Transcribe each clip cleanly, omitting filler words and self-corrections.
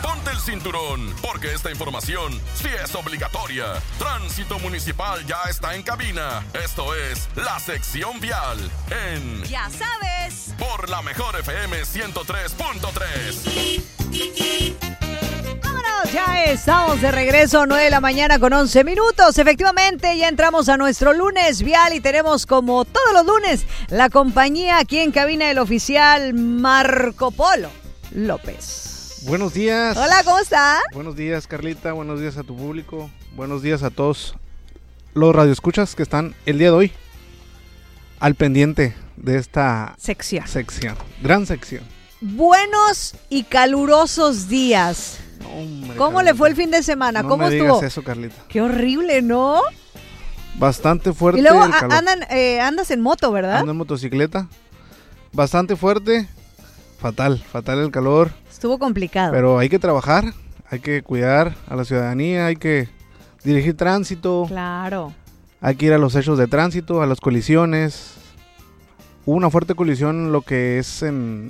ponte el cinturón, porque esta información sí es obligatoria. Tránsito Municipal ya está en cabina. Esto es La Sección Vial en... Ya sabes. Por la Mejor FM 103.3. Vámonos, ya estamos de regreso, 9 de la mañana con 11 minutos. Efectivamente, ya entramos a nuestro lunes vial y tenemos, como todos los lunes, la compañía aquí en cabina del oficial Marco Polo López. Buenos días. Hola, ¿cómo está? Buenos días, Carlita. Buenos días a tu público. Buenos días a todos los radioescuchas que están el día de hoy al pendiente de esta sección. Gran sección. Buenos y calurosos días. Hombre, ¿Cómo Carlita, le fue el fin de semana? no ¿Cómo me estuvo? digas eso, Carlita. Qué horrible, ¿no? Bastante fuerte Y luego el calor. andas en moto, ¿verdad? Ando en motocicleta. Bastante fuerte. Fatal el calor. Estuvo complicado. Pero hay que trabajar, hay que cuidar a la ciudadanía, hay que dirigir tránsito. Claro. Hay que ir a los hechos de tránsito, a las colisiones. Hubo una fuerte colisión lo que es en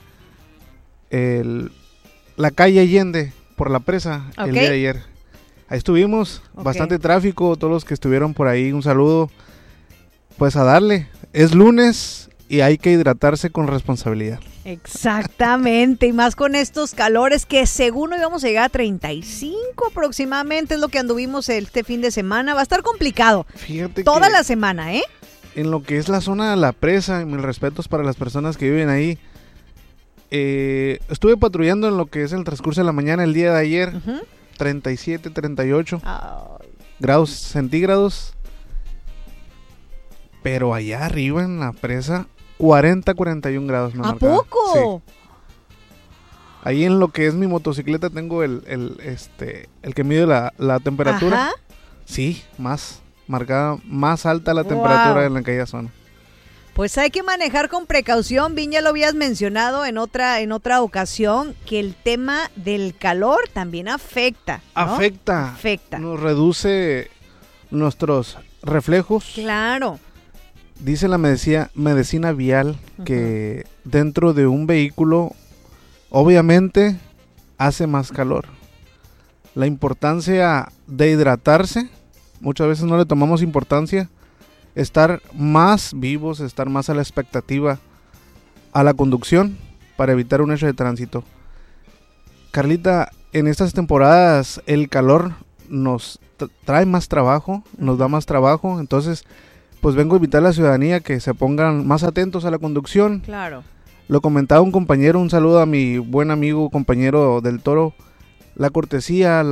la calle Allende por la presa el día de ayer. Ahí estuvimos, bastante tráfico, todos los que estuvieron por ahí, un saludo. Pues a darle, es lunes y hay que hidratarse con responsabilidad. Exactamente, y más con estos calores que según hoy vamos a llegar a 35 aproximadamente, es lo que anduvimos este fin de semana. Va a estar complicado. Fíjate toda que la semana, en lo que es la zona de la presa, y mis respetos para las personas que viven ahí, estuve patrullando en lo que es el transcurso de la mañana el día de ayer, 37, 38 grados centígrados, pero allá arriba en la presa 40, 41 grados. ¿A poco? Sí. Ahí en lo que es mi motocicleta tengo el que mide la temperatura. Ajá. Sí, más marcada, más alta la temperatura en aquella zona. Pues hay que manejar con precaución. Vin, ya lo habías mencionado en otra ocasión, que el tema del calor también afecta, ¿no? Afecta. Nos reduce nuestros reflejos. Claro. Dice la medicina vial que dentro de un vehículo obviamente hace más calor. La importancia de hidratarse, muchas veces no le tomamos importancia. Estar más vivos, estar más a la expectativa a la conducción para evitar un hecho de tránsito. Carlita, en estas temporadas el calor nos trae más trabajo, nos da más trabajo, entonces pues vengo a invitar a la ciudadanía que se pongan más atentos a la conducción. Claro. Lo comentaba un compañero, un saludo a mi buen amigo, compañero del Toro. La cortesía,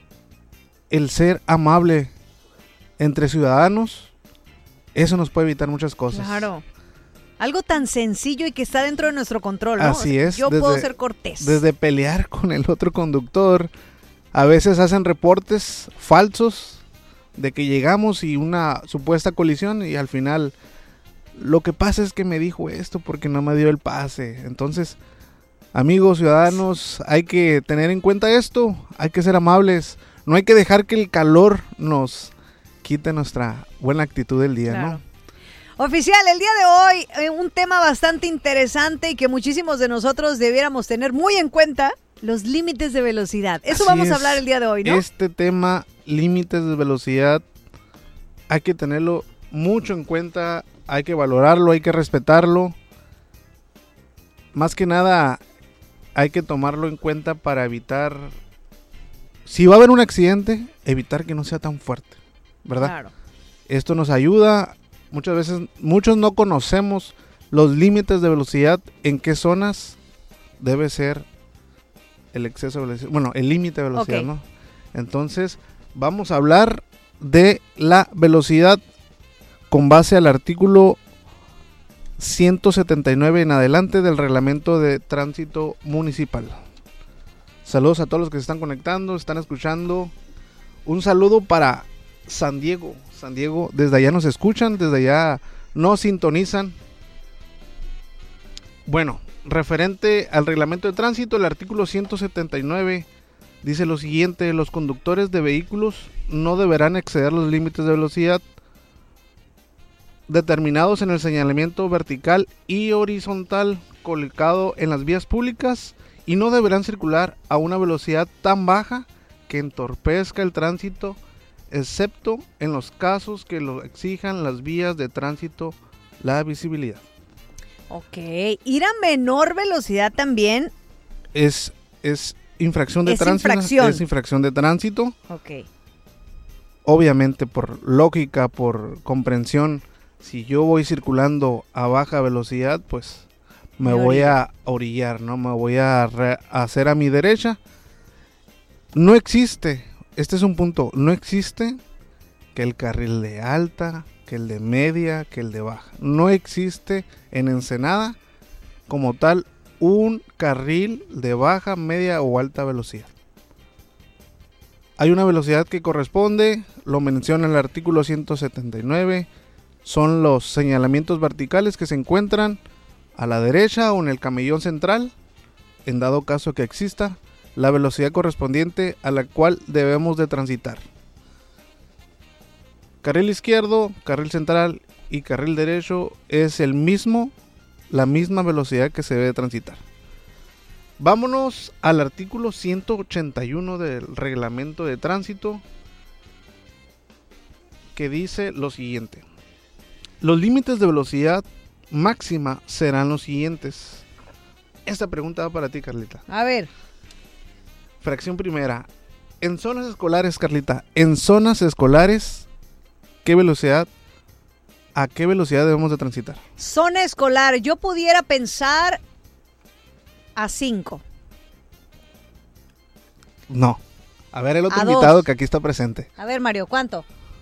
el ser amable entre ciudadanos, eso nos puede evitar muchas cosas. Claro. Algo tan sencillo y que está dentro de nuestro control, ¿no? Así es. Yo puedo ser cortés. Desde pelear con el otro conductor, a veces hacen reportes falsos de que llegamos y una supuesta colisión y al final lo que pasa es que me dijo esto porque no me dio el pase. Entonces, amigos ciudadanos, hay que tener en cuenta esto, hay que ser amables, no hay que dejar que el calor nos quite nuestra buena actitud del día, claro, ¿no? Oficial, el día de hoy un tema bastante interesante y que muchísimos de nosotros debiéramos tener muy en cuenta, los límites de velocidad. Eso Así vamos es. a hablar el día de hoy, ¿no? Este tema, límites de velocidad, hay que tenerlo mucho en cuenta, hay que valorarlo, hay que respetarlo. Más que nada, hay que tomarlo en cuenta para evitar, si va a haber un accidente, evitar que no sea tan fuerte, ¿verdad? Claro. Esto nos ayuda, muchas veces, muchos no conocemos los límites de velocidad, en qué zonas debe ser el exceso de velocidad, bueno, el límite de velocidad, ¿no? Entonces, vamos a hablar de la velocidad con base al artículo 179 en adelante del reglamento de tránsito municipal. Saludos a todos los que se están conectando, están escuchando. Un saludo para San Diego, desde allá nos escuchan, desde allá nos sintonizan. Bueno, referente al reglamento de tránsito, el artículo 179 dice lo siguiente: los conductores de vehículos no deberán exceder los límites de velocidad determinados en el señalamiento vertical y horizontal colocado en las vías públicas y no deberán circular a una velocidad tan baja que entorpezca el tránsito, excepto en los casos que lo exijan las vías de tránsito, la visibilidad. Ok, ir a menor velocidad también. Es infracción de tránsito. Es infracción de tránsito. Ok. Obviamente, por lógica, por comprensión, si yo voy circulando a baja velocidad, pues me voy a orillar, ¿no? Me voy a hacer a mi derecha. No existe, este es un punto, no existe que el carril de alta, que el de media, que el de baja. No existe en Ensenada como tal un carril de baja, media o alta velocidad. Hay una velocidad que corresponde, lo menciona el artículo 179, son los señalamientos verticales que se encuentran a la derecha o en el camellón central, en dado caso que exista, la velocidad correspondiente a la cual debemos de transitar. Carril izquierdo, carril central y carril derecho es la misma velocidad que se debe transitar. Vámonos al artículo 181 del reglamento de tránsito, que dice lo siguiente: los límites de velocidad máxima serán los siguientes. Esta pregunta va para ti, Carlita. A ver. Fracción primera. En zonas escolares, Carlita, en zonas escolares, ¿a qué velocidad debemos de transitar? Zona escolar, yo pudiera pensar a 5. No. A ver, el otro invitado que aquí está presente. A ver, Mario, ¿cuánto?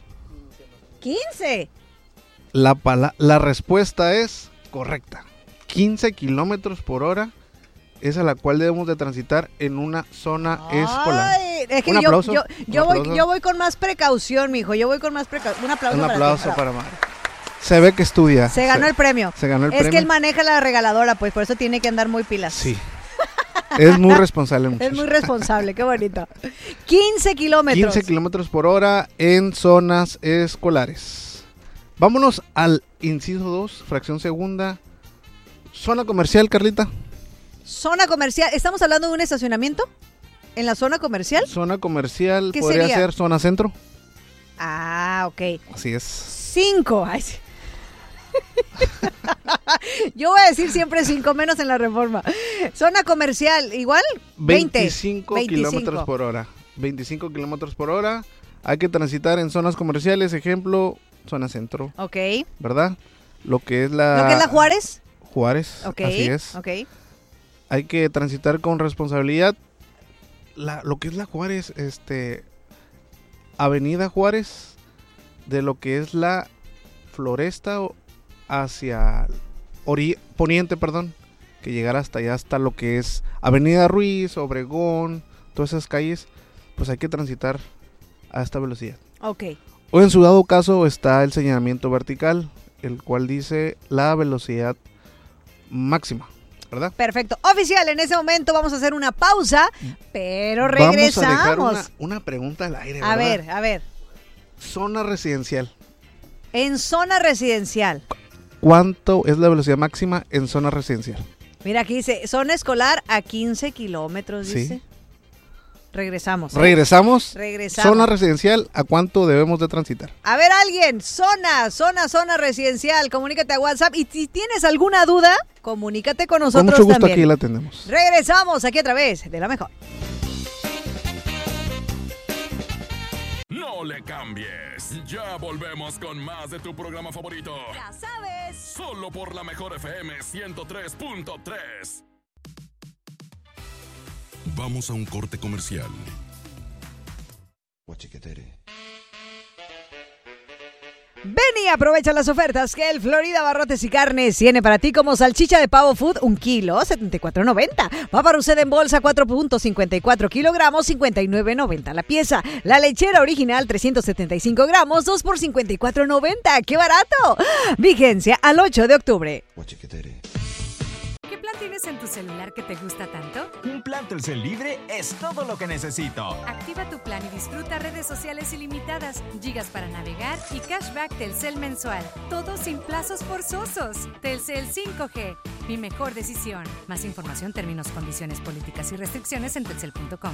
15. La respuesta es correcta. 15 kilómetros por hora es a la cual debemos de transitar en una zona escolar. Es que yo voy con más precaución, mijo. Yo voy con más precaución. Un aplauso para Mario. Se ve que estudia. Se ganó el premio. Se ganó el premio. Es que él maneja la regaladora, pues por eso tiene que andar muy pilas. Sí. Es muy responsable, muchacho. Es muy responsable, qué bonito. 15 kilómetros. 15 kilómetros por hora en zonas escolares. Vámonos al inciso 2, fracción segunda. Zona comercial, Carlita. Zona comercial. ¿Estamos hablando de un estacionamiento? ¿En la zona comercial? Zona comercial podría ser zona centro. Ah, ok. Así es. 5. Ay, sí. Yo voy a decir siempre 5, menos en la reforma. Zona comercial, igual 25 kilómetros por hora. 25 kilómetros por hora. Hay que transitar en zonas comerciales, ejemplo, zona centro. Ok. ¿Verdad? Lo que es la Juárez. Juárez, okay. Así es. Ok. Hay que transitar con responsabilidad. Lo que es la Juárez, Avenida Juárez, de lo que es la Floresta hacia poniente, que llegar hasta allá, hasta lo que es Avenida Ruiz, Obregón, todas esas calles, pues hay que transitar a esta velocidad. Ok. O en su dado caso está el señalamiento vertical, el cual dice la velocidad máxima, ¿verdad? Perfecto. Oficial, en ese momento vamos a hacer una pausa, pero regresamos. Vamos a dejar una pregunta al aire, ¿verdad? A ver. Zona residencial. En zona residencial. ¿Cuánto es la velocidad máxima en zona residencial? Mira, aquí dice, zona escolar a 15 kilómetros, dice. Sí. Regresamos. Regresamos. Zona residencial, ¿a cuánto debemos de transitar? A ver, alguien, zona residencial, comunícate a WhatsApp. Y si tienes alguna duda, comunícate con nosotros también. Con mucho gusto aquí la tenemos. Regresamos aquí a través de La Mejor. No le cambies. Ya volvemos con más de tu programa favorito. Ya sabes. Solo por La Mejor FM 103.3. Vamos a un corte comercial. Ven y aprovecha las ofertas que el Florida Barrotes y Carnes tiene para ti, como salchicha de pavo food, 1 kilo, $74.90. Papa Russell en bolsa, 4.54 kilogramos, $59.90 la pieza. La lechera original, 375 gramos, 2 por $54.90. ¡Qué barato! Vigencia al 8 de octubre. ¿Qué plan tienes en tu celular que te gusta tanto? Un plan plan Telcel Libre es todo lo que necesito. Activa tu plan y disfruta redes sociales ilimitadas, gigas para navegar y cashback Telcel mensual. Todo sin plazos forzosos. Telcel 5G, mi mejor decisión. Más información, términos, condiciones, políticas y restricciones en telcel.com.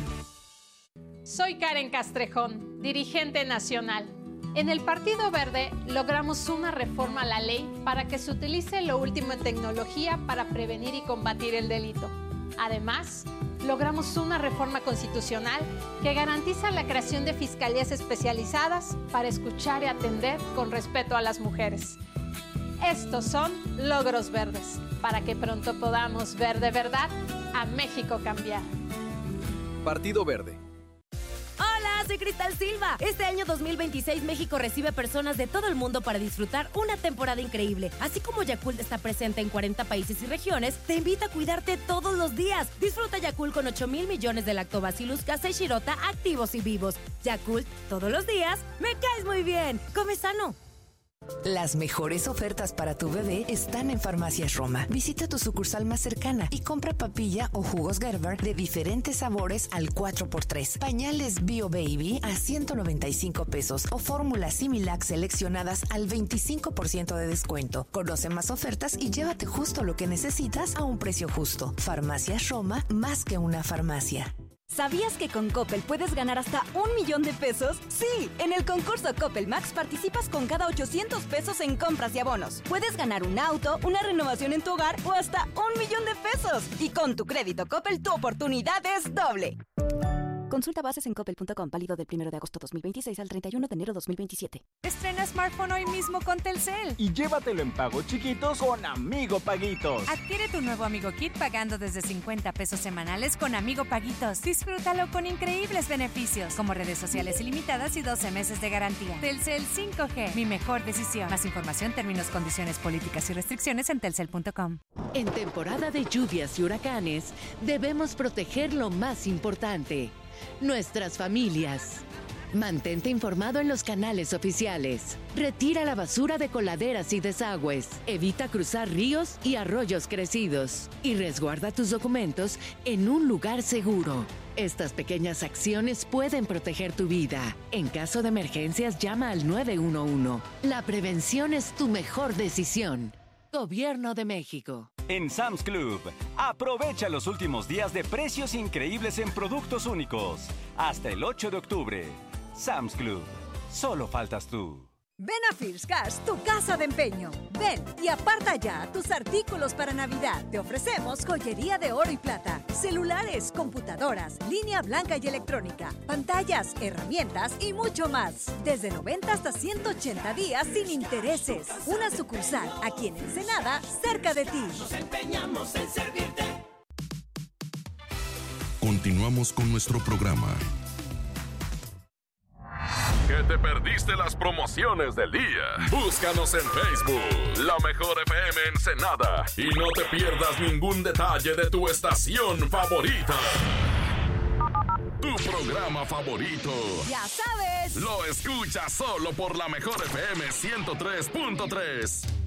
Soy Karen Castrejón, dirigente nacional. En el Partido Verde logramos una reforma a la ley para que se utilice lo último en tecnología para prevenir y combatir el delito. Además, logramos una reforma constitucional que garantiza la creación de fiscalías especializadas para escuchar y atender con respeto a las mujeres. Estos son logros verdes, para que pronto podamos ver de verdad a México cambiar. Partido Verde. Hola, soy Cristal Silva. Este año 2026 México recibe personas de todo el mundo para disfrutar una temporada increíble. Así como Yakult está presente en 40 países y regiones, te invita a cuidarte todos los días. Disfruta Yakult con 8,000 millones de Lactobacillus casei shirota activos y vivos. Yakult, todos los días, me caes muy bien. Come sano. Las mejores ofertas para tu bebé están en Farmacias Roma. Visita tu sucursal más cercana y compra papilla o jugos Gerber de diferentes sabores al 4x3. Pañales Bio Baby a 195 pesos o fórmulas Similac seleccionadas al 25% de descuento. Conoce más ofertas y llévate justo lo que necesitas a un precio justo. Farmacias Roma, más que una farmacia. ¿Sabías que con Coppel puedes ganar hasta 1,000,000 de pesos? Sí, en el concurso Coppel Max participas con cada 800 pesos en compras y abonos. Puedes ganar un auto, una renovación en tu hogar o hasta 1,000,000 de pesos. Y con tu crédito Coppel, tu oportunidad es doble. Consulta bases en coppel.com, válido del 1 de agosto 2026 al 31 de enero 2027. Estrena smartphone hoy mismo con Telcel. Y llévatelo en pagos chiquitos con Amigo Paguitos. Adquiere tu nuevo Amigo Kit pagando desde 50 pesos semanales con Amigo Paguitos. Disfrútalo con increíbles beneficios, como redes sociales ilimitadas y 12 meses de garantía. Telcel 5G, mi mejor decisión. Más información, términos, condiciones, políticas y restricciones en telcel.com. En temporada de lluvias y huracanes, debemos proteger lo más importante: nuestras familias. Mantente informado en los canales oficiales. Retira la basura de coladeras y desagües. Evita cruzar ríos y arroyos crecidos. Y resguarda tus documentos en un lugar seguro. Estas pequeñas acciones pueden proteger tu vida. En caso de emergencias, llama al 911. La prevención es tu mejor decisión. Gobierno de México. En Sam's Club, aprovecha los últimos días de precios increíbles en productos únicos. Hasta el 8 de octubre. Sam's Club. Solo faltas tú. Ven a Fierce Cars, tu casa de empeño. Ven y aparta ya tus artículos para Navidad. Te ofrecemos joyería de oro y plata, celulares, computadoras, línea blanca y electrónica, pantallas, herramientas y mucho más. Desde 90 hasta 180 días sin intereses. Una sucursal aquí en Ensenada, cerca de ti. Nos empeñamos en servirte. Continuamos con nuestro programa. ¿Que te perdiste las promociones del día? Búscanos en Facebook, La Mejor FM Ensenada, y no te pierdas ningún detalle de tu estación favorita. Tu programa favorito. Ya sabes. Lo escuchas solo por La Mejor FM 103.3.